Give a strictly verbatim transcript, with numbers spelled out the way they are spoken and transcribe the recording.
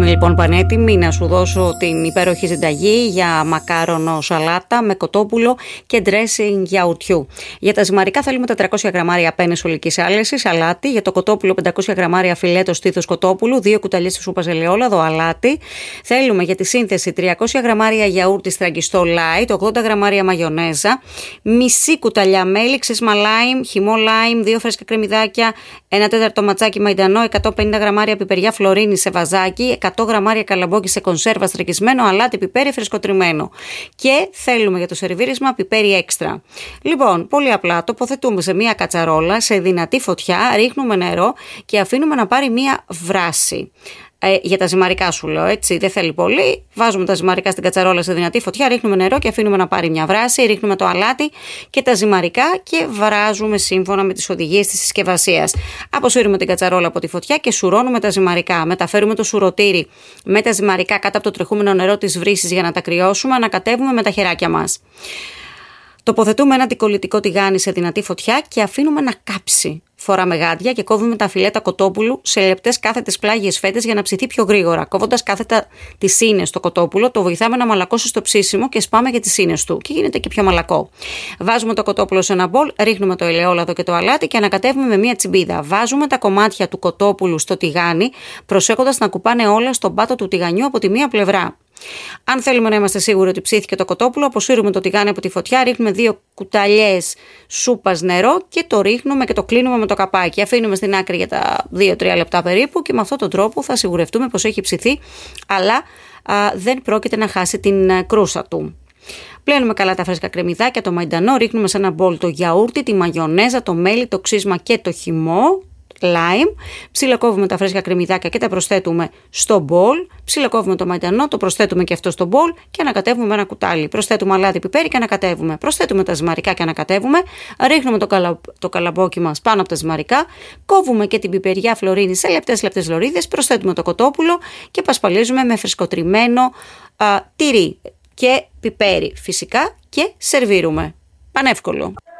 Είμαι λοιπόν πανέτοιμη να σου δώσω την υπέροχη συνταγή για μακάρονο σαλάτα με κοτόπουλο και dressing γιαουρτιού. Για τα ζυμαρικά θέλουμε τετρακόσια γραμμάρια πένες ολικής άλεσης, αλάτι. Για το κοτόπουλο πεντακόσια γραμμάρια φιλέτο στήθος κοτόπουλου, δύο κουταλιές σούπας ελαιόλαδο, αλάτι. Θέλουμε για τη σύνθεση τριακόσια γραμμάρια γιαούρτι στραγγιστό light, ογδόντα γραμμάρια μαγιονέζα, μισή κουταλιά μέλι, ξύσμα λάιμ, χυμό λάιμ, δύο φρέσκα κρεμμυδάκια, ένα τέταρτο ματσάκι μαϊντανό, εκατόν πενήντα γραμμάρια πιπεριά φλωρίνη σε βαζάκι, εκατό γραμμάρια καλαμπόκι σε κονσέρβα στραγγισμένο, αλάτι, πιπέρι φρεσκοτριμμένο. Και θέλουμε για το σερβίρισμα πιπέρι έξτρα. Λοιπόν, πολύ απλά τοποθετούμε σε μία κατσαρόλα σε δυνατή φωτιά, ρίχνουμε νερό και αφήνουμε να πάρει μία βράση. Ε, για τα ζυμαρικά σου λέω, έτσι, δεν θέλει πολύ. Βάζουμε τα ζυμαρικά στην κατσαρόλα σε δυνατή φωτιά, ρίχνουμε νερό και αφήνουμε να πάρει μια βράση. Ρίχνουμε το αλάτι και τα ζυμαρικά και βράζουμε σύμφωνα με τις οδηγίες της συσκευασίας. Αποσύρουμε την κατσαρόλα από τη φωτιά και σουρώνουμε τα ζυμαρικά. Μεταφέρουμε το σουρωτήρι με τα ζυμαρικά κάτω από το τρεχούμενο νερό της βρύσης για να τα κρυώσουμε. Ανακατεύουμε με τα χεράκια μας. Τοποθετούμε ένα αντικολλητικό τηγάνι σε δυνατή φωτιά και αφήνουμε να κάψει. Φοράμε γάντια και κόβουμε τα φιλέτα κοτόπουλου σε λεπτές κάθετες πλάγιες φέτες για να ψηθεί πιο γρήγορα. Κόβοντας κάθετα τις σύνες στο κοτόπουλο, το βοηθάμε να μαλακώσει στο ψήσιμο και σπάμε και τις σύνες του και γίνεται και πιο μαλακό. Βάζουμε το κοτόπουλο σε ένα μπολ, ρίχνουμε το ελαιόλαδο και το αλάτι και ανακατεύουμε με μία τσιμπίδα. Βάζουμε τα κομμάτια του κοτόπουλου στο τηγάνι, προσέχοντας να κουπάνε όλα στον πάτο του τηγανιού από τη μία πλευρά. Αν θέλουμε να είμαστε σίγουροι ότι ψήθηκε το κοτόπουλο, αποσύρουμε το τηγάνι από τη φωτιά, ρίχνουμε δύο κουταλιές σούπας νερό και το ρίχνουμε και το κλείνουμε με το καπάκι. Αφήνουμε στην άκρη για τα δύο τρία λεπτά περίπου και με αυτόν τον τρόπο θα σιγουρευτούμε πως έχει ψηθεί, αλλά α, δεν πρόκειται να χάσει την α, κρούσα του. Πλένουμε καλά τα φρέσκα κρεμμυδάκια, το μαϊντανό, ρίχνουμε σε ένα μπολ το γιαούρτι, τη μαγιονέζα, το μέλι, το ξύσμα και το χυμό. Lime, ψιλοκόβουμε τα φρέσκα κρεμμυδάκια και τα προσθέτουμε στο μπολ, ψιλοκόβουμε το μαϊντανό, το προσθέτουμε και αυτό στο μπολ και ανακατεύουμε με ένα κουτάλι. Προσθέτουμε αλάτι, πιπέρι και ανακατεύουμε. Προσθέτουμε τα ζυμαρικά και ανακατεύουμε. Ρίχνουμε το, καλα... το καλαμπόκι μας πάνω από τα ζυμαρικά. Κόβουμε και την πιπεριά φλωρίνη σε λεπτές λεπτές λωρίδες. Προσθέτουμε το κοτόπουλο και πασπαλίζουμε με φρεσκοτριμμένο α, τυρί και πιπέρι φυσικά και σερβίρουμε. Πανεύκολο.